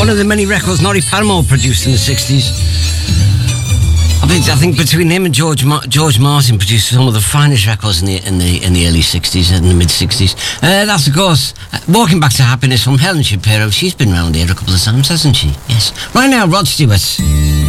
One of the many records Norrie Paramore produced in the 60s. I think between him and George Martin produced some of the finest records in the early 60s and the mid 60s. That's of course Walking Back to Happiness from Helen Shapiro. She's been round here a couple of times, hasn't she? Yes. Right now, Rod Stewart.